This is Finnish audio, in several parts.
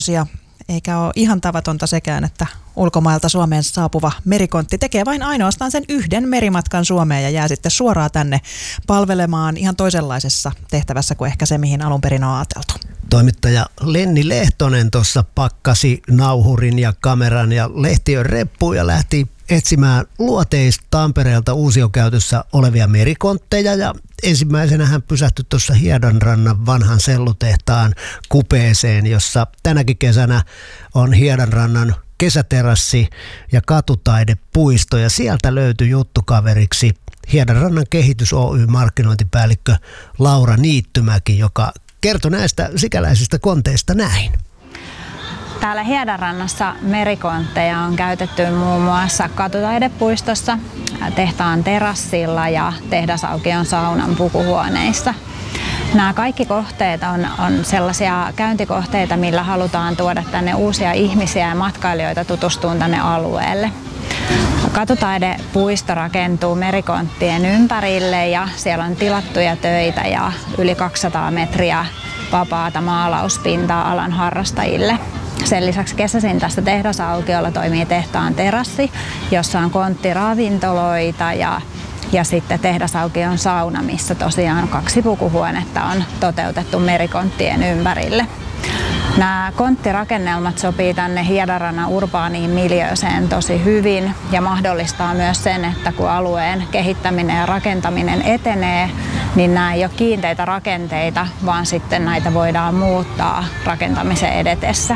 eikä ole ihan tavatonta sekään, että ulkomailta Suomeen saapuva merikontti tekee vain ainoastaan sen yhden merimatkan Suomeen ja jää sitten suoraan tänne palvelemaan ihan toisenlaisessa tehtävässä kuin ehkä se, mihin alun perin on ajateltu. Toimittaja Lenni Lehtonen tuossa pakkasi nauhurin ja kameran ja lehtiön reppuun ja lähti etsimään luoteista Tampereelta uusiokäytössä olevia merikontteja, ja ensimmäisenä hän pysähtyi tuossa Hiedanrannan vanhan sellutehtaan kupeeseen, jossa tänäkin kesänä on Hiedanrannan kesäterassi ja katutaidepuisto, ja sieltä löytyi juttukaveriksi Hiedanrannan Kehitys Oy markkinointipäällikkö Laura Niittymäki, joka kertoi näistä sikäläisistä konteista näin. Täällä Hiedanrannassa merikontteja on käytetty muun muassa katutaidepuistossa, tehtaan terassilla ja tehdasaukion saunan pukuhuoneissa. Nämä kaikki kohteet on sellaisia käyntikohteita, millä halutaan tuoda tänne uusia ihmisiä ja matkailijoita tutustumaan tänne alueelle. Katutaidepuisto rakentuu merikonttien ympärille ja siellä on tilattuja töitä ja yli 200 metriä vapaata maalauspintaa alan harrastajille. Sen lisäksi kesäisin tässä tehdasaukiolla toimii tehtaan terassi, jossa on konttiravintoloita ja sitten tehdasaukion sauna, missä tosiaan 2 pukuhuonetta on toteutettu merikonttien ympärille. Nämä konttirakennelmat sopii tänne Hiedanrannan urbaaniin miljööseen tosi hyvin ja mahdollistaa myös sen, että kun alueen kehittäminen ja rakentaminen etenee, niin nämä ei ole kiinteitä rakenteita, vaan sitten näitä voidaan muuttaa rakentamisen edetessä.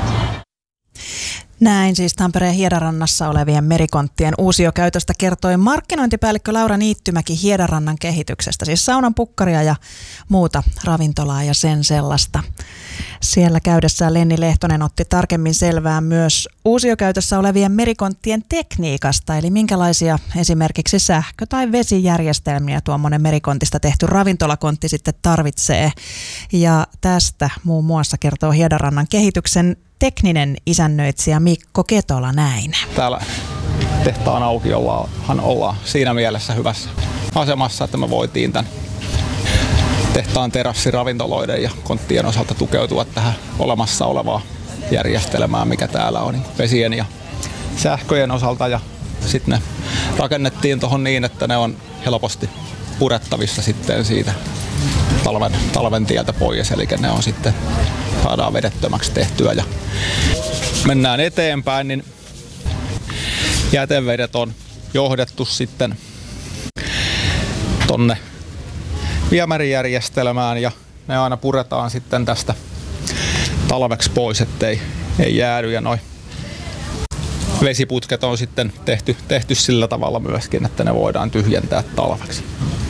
Näin siis Tampereen Hiedanrannassa olevien merikonttien uusiokäytöstä kertoi markkinointipäällikkö Laura Niittymäki Hiedanrannan kehityksestä, siis saunan pukkaria ja muuta ravintolaa ja sen sellaista. Siellä käydessään Lenni Lehtonen otti tarkemmin selvää myös uusiokäytössä olevien merikonttien tekniikasta, eli minkälaisia esimerkiksi sähkö- tai vesijärjestelmiä tuommoinen merikontista tehty ravintolakontti sitten tarvitsee. Ja tästä muun muassa kertoo Hiedanrannan kehityksen tekninen isännöitsijä Mikko Ketola näin. Täällä tehtaan aukiollahan ollaan siinä mielessä hyvässä asemassa, että me voitiin tämän tehtaan terassiravintoloiden ja konttien osalta tukeutua tähän olemassa olevaan järjestelmään, mikä täällä on vesien ja sähköjen osalta. Ja sitten ne rakennettiin tuohon niin, että ne on helposti purettavissa sitten siitä talven tieltä pois, eli ne on sitten saadaan vedettömäksi tehtyä ja mennään eteenpäin, niin jätevedet on johdettu sitten tonne viemärijärjestelmään ja ne aina puretaan sitten tästä talveksi pois, ettei jäädy, ja noi vesiputket on sitten tehty sillä tavalla myöskin, että ne voidaan tyhjentää talveksi.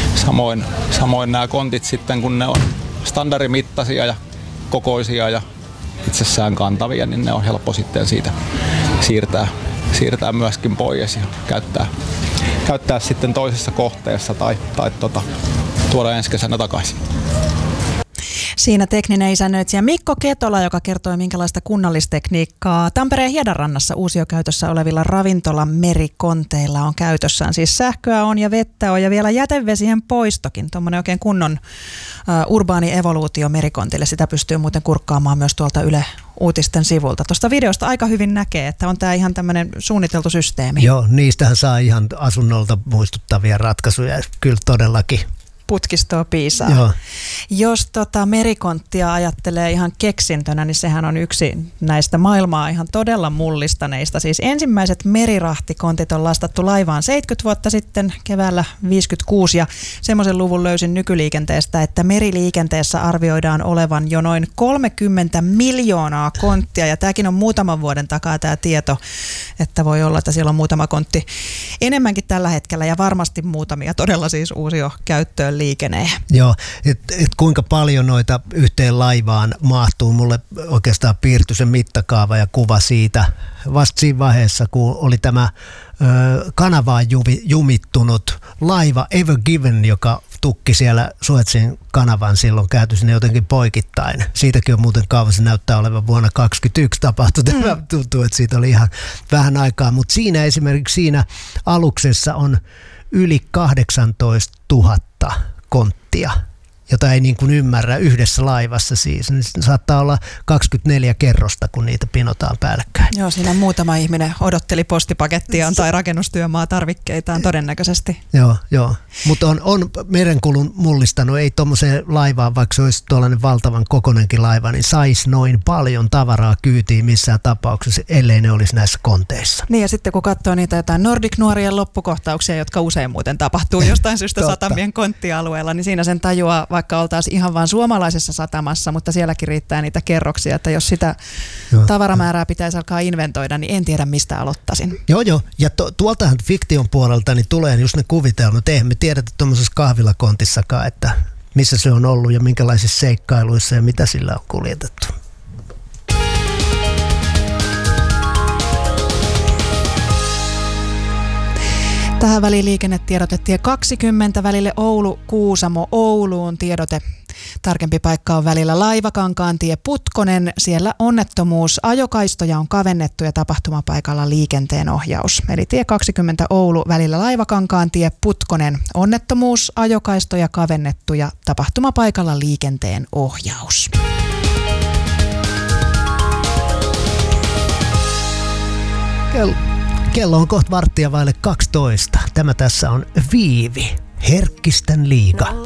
Samoin nämä kontit sitten, kun ne on standardimittaisia ja kokoisia ja itsessään kantavia, niin ne on helppo sitten siitä siirtää myöskin pois ja käyttää sitten toisessa kohteessa tai tuoda ensi kesänä takaisin. Siinä tekninen isännöitsijä Mikko Ketola, joka kertoi minkälaista kunnallistekniikkaa Tampereen Hiedanrannassa uusiokäytössä olevilla ravintolamerikonteilla on käytössään. Siis sähköä on ja vettä on ja vielä jätevesien poistokin. Tuommoinen oikein kunnon urbaani evoluutio merikontille. Sitä pystyy muuten kurkkaamaan myös tuolta Yle Uutisten sivulta. Tuosta videosta aika hyvin näkee, että on tämä ihan tämmöinen suunniteltu systeemi. Joo, niistähän saa ihan asunnolta muistuttavia ratkaisuja. Kyllä todellakin. Putkistoa piisaa. Joo. Jos merikonttia ajattelee ihan keksintönä, niin sehän on yksi näistä maailmaa ihan todella mullistaneista. Siis ensimmäiset merirahtikontit on lastattu laivaan 70 vuotta sitten keväällä 1956 ja semmoisen luvun löysin nykyliikenteestä, että meriliikenteessä arvioidaan olevan jo noin 30 miljoonaa konttia ja tämäkin on muutaman vuoden takaa tämä tieto, että voi olla, että siellä on muutama kontti enemmänkin tällä hetkellä ja varmasti muutamia todella siis uusia käyttöön liikenee. Joo, et kuinka paljon noita yhteen laivaan mahtuu, mulle oikeastaan piirtyi se mittakaava ja kuva siitä vasta siinä vaiheessa, kun oli tämä kanavaan jumittunut laiva Ever Given, joka tukki siellä Suezin kanavan silloin, käyty sinne jotenkin poikittain. Siitäkin on muuten kauan, se näyttää olevan vuonna 2021 tapahtunut. Tuntuu, että siitä oli ihan vähän aikaa, mutta siinä esimerkiksi siinä aluksessa on yli 18 000 konttia. jota ei niin kuin ymmärrä yhdessä laivassa siis. Niin saattaa olla 24 kerrosta, kun niitä pinotaan päällekkäin. Joo, siinä muutama ihminen odotteli postipakettiaan tai rakennustyömaa tarvikkeitaan todennäköisesti. Joo. Mutta on merenkulun mullistanut, ei tuommoiseen laivaan, vaikka se olisi tuollainen valtavan kokoinenkin laiva, niin saisi noin paljon tavaraa kyytiin missään tapauksessa, ellei ne olisi näissä konteissa. Niin ja sitten kun katsoo niitä jotain Nordic-nuorien loppukohtauksia, jotka usein muuten tapahtuu jostain syystä satamien konttialueella, niin siinä sen tajuaa, vaikka oltaisiin ihan vaan suomalaisessa satamassa, mutta sielläkin riittää niitä kerroksia, että jos sitä tavaramäärää pitäisi alkaa inventoida, niin en tiedä mistä aloittaisin. Joo, ja tuoltahan fiktion puolelta niin tulee just ne kuvitelmat. Eihän me tiedetä tuommoisessa kahvilakontissakaan, että missä se on ollut ja minkälaisissa seikkailuissa ja mitä sillä on kuljetettu. Tähän väliin liikennetiedote tie 20 välille Oulu-Kuusamo Ouluun tiedote. Tarkempi paikka on välillä Laivakankaantie Putkonen. Siellä onnettomuus. Ajokaistoja on kavennettu ja tapahtumapaikalla liikenteen ohjaus. Eli tie 20 Oulu välillä Laivakankaantie Putkonen. Onnettomuus, ajokaistoja kavennettu ja tapahtumapaikalla liikenteen ohjaus. Kello on kohta 11:15. Tämä tässä on Viivi, Herkkisten liiga.